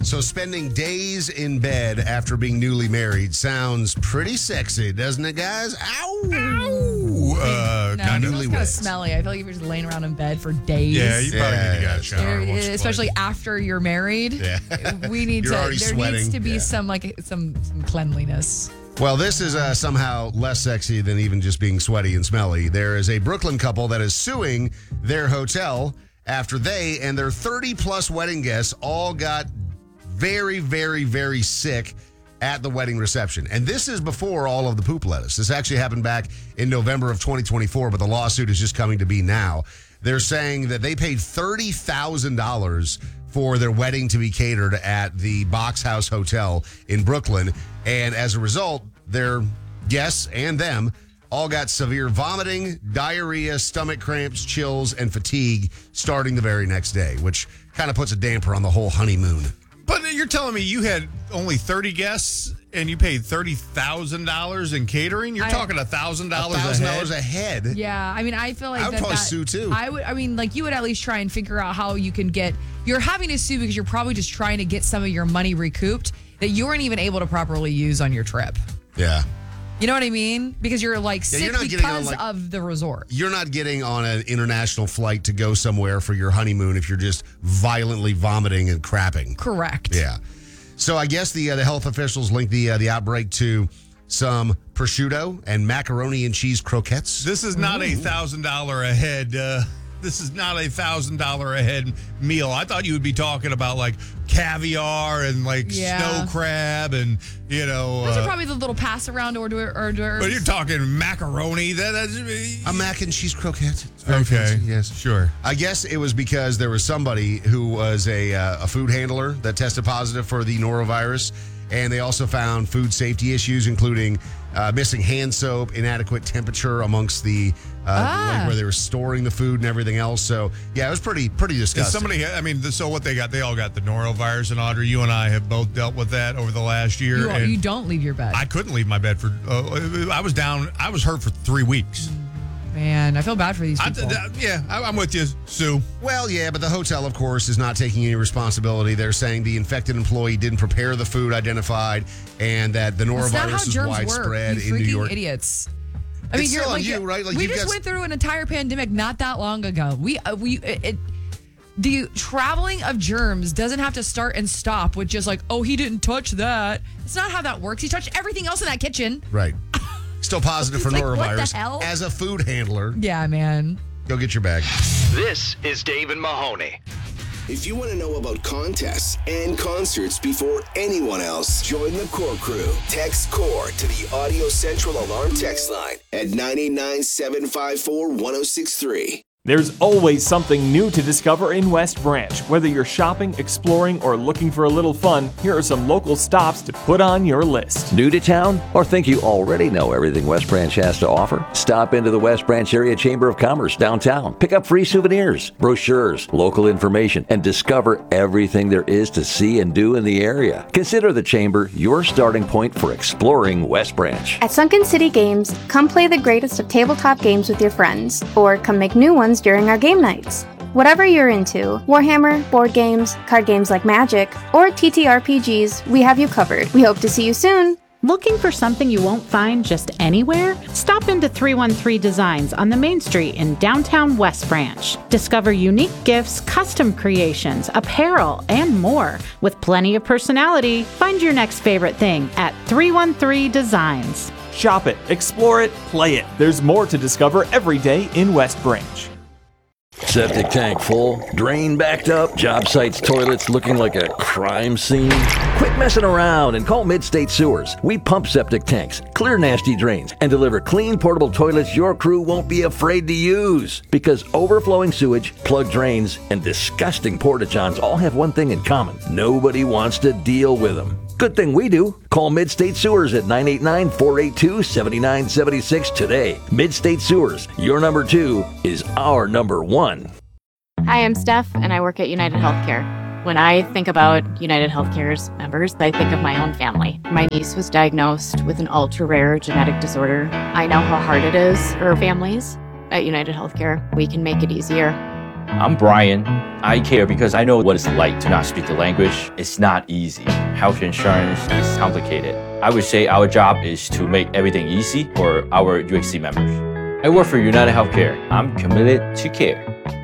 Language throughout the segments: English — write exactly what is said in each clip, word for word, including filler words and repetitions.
So spending days in bed after being newly married sounds pretty sexy, doesn't it, guys? Ow! Ow! Uh, no, kind it of. smells kind of smelly. I feel like if you're just laying around in bed for days. Yeah, you probably Yeah, need to get yeah. a shower. There- once, especially twice. after you're married. Yeah. We need You're to. already There sweating. needs to be Yeah. some like some, some cleanliness. Well, this is uh, somehow less sexy than even just being sweaty and smelly. There is a Brooklyn couple that is suing their hotel after they and their thirty-plus wedding guests all got very, very, very sick at the wedding reception. And this is before all of the poop lettuce. This actually happened back in November of twenty twenty-four, but the lawsuit is just coming to be now. They're saying that they paid thirty thousand dollars for their wedding to be catered at the Box House Hotel in Brooklyn. And as a result, their guests and them all got severe vomiting, diarrhea, stomach cramps, chills, and fatigue starting the very next day, which kind of puts a damper on the whole honeymoon. But you're telling me you had only thirty guests and you paid thirty thousand dollars in catering? You're I- talking one thousand dollars one a thousand head? dollars a head. Yeah, I mean, I feel like I would that, probably that- sue, too. I would. I mean, like you would at least try and figure out how you can get. You're having to sue because you're probably just trying to get some of your money recouped that you weren't even able to properly use on your trip. Yeah. You know what I mean? Because you're like Yeah, sick you're not getting on, because like- of the resort. You're not getting on an international flight to go somewhere for your honeymoon if you're just violently vomiting and crapping. Correct. Yeah. So I guess the uh, the health officials linked the uh, the outbreak to some prosciutto and macaroni and cheese croquettes. This is not a one thousand dollars a head. Uh, this is not a one thousand dollars a head meal. I thought you would be talking about like caviar and like Yeah. snow crab and, you know. Those uh, are probably the little pass around hors d'oeuvres. hors d'oeuvres. But you're talking macaroni. That, that's, A mac and cheese croquette. It's very okay. fancy, yes. Sure. I guess it was because there was somebody who was a uh, a food handler that tested positive for the norovirus, and they also found food safety issues, including uh, missing hand soap, inadequate temperature amongst the uh, Ah. like where they were storing the food and everything else. So yeah, it was pretty pretty Is disgusting. somebody, I mean, so what they got, they all got the norovirus, and Audrey, you and I have both dealt with that over the last year. You, and you don't leave your bed. I couldn't leave my bed for, uh, I was down, I was hurt for three weeks. Man, I feel bad for these I, people. th- yeah, I, I'm with you, Sue. Well, yeah, but the hotel, of course, is not taking any responsibility. They're saying the infected employee didn't prepare the food identified, and that the That's not how norovirus is germs worldwide work. You in New freaking York. idiots. I mean, It's you're still on like, you, right? Like, we you've just got- went through an entire pandemic not that long ago. We uh, we it, it, the traveling of germs doesn't have to start and stop with just like, oh, he didn't touch that. It's not how that works. He touched everything else in that kitchen. Right. Still positive for Like, what the norovirus. hell? As a food handler, Yeah, man. go get your bag. This is Dave and Mahoney. If you want to know about contests and concerts before anyone else, join the Core Crew. Text CORE to the Audio Central Alarm text line at nine eight nine, seven five four, one oh six three. There's always something new to discover in West Branch. Whether you're shopping, exploring, or looking for a little fun, here are some local stops to put on your list. New to town? Or think you already know everything West Branch has to offer? Stop into the West Branch Area Chamber of Commerce downtown. Pick up free souvenirs, brochures, local information, and discover everything there is to see and do in the area. Consider the Chamber your starting point for exploring West Branch. At Sunken City Games, come play the greatest of tabletop games with your friends, or come make new ones during our game nights. Whatever you're into, Warhammer, board games, card games like Magic, or T T R P Gs, we have you covered. We hope to see you soon. Looking for something you won't find just anywhere? Stop into three one three Designs on the Main Street in downtown West Branch. Discover unique gifts, custom creations, apparel, and more. With plenty of personality, find your next favorite thing at three one three Designs. Shop it, explore it, play it. There's more to discover every day in West Branch. Septic tank full, drain backed up, job sites toilets looking like a crime scene. Quit messing around and call Mid-State Sewers. We pump septic tanks, clear nasty drains, and deliver clean portable toilets your crew won't be afraid to use. Because overflowing sewage, plugged drains, and disgusting porta-johns all have one thing in common. Nobody wants to deal with them. Good thing we do. Call Mid-State Sewers at nine eight nine, four eight two, seven nine seven six today. Mid-State Sewers, your number two is our number one. Hi, I'm Steph, and I work at United Healthcare. When I think about United Healthcare's members, I think of my own family. My niece was diagnosed with an ultra-rare genetic disorder. I know how hard it is for families. At United Healthcare, we can make it easier. I'm Brian. I care because I know what it's like to not speak the language. It's not easy. Health insurance is complicated. I would say our job is to make everything easy for our U H C members. I work for United Healthcare. I'm committed to care.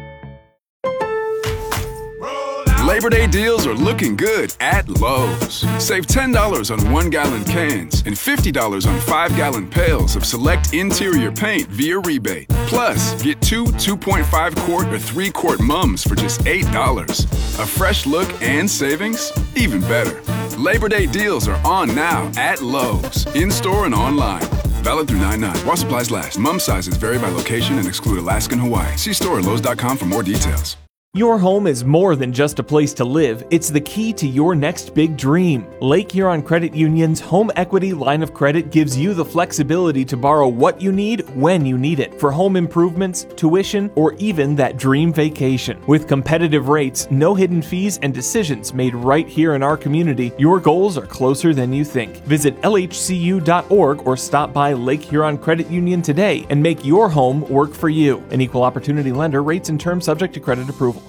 Labor Day deals are looking good at Lowe's. Save ten dollars on one-gallon cans and fifty dollars on five-gallon pails of select interior paint via rebate. Plus, get two two point five quart or three quart mums for just eight dollars. A fresh look and savings? Even better. Labor Day deals are on now at Lowe's, in-store and online. Valid through nine nine. While supplies last. Mum sizes vary by location and exclude Alaska and Hawaii. See store at lowes dot com for more details. Your home is more than just a place to live. It's the key to your next big dream. Lake Huron Credit Union's home equity line of credit gives you the flexibility to borrow what you need when you need it for home improvements, tuition, or even that dream vacation. With competitive rates, no hidden fees, and decisions made right here in our community, your goals are closer than you think. Visit L H C U dot org or stop by Lake Huron Credit Union today and make your home work for you. An equal opportunity lender. Rates and terms subject to credit approval.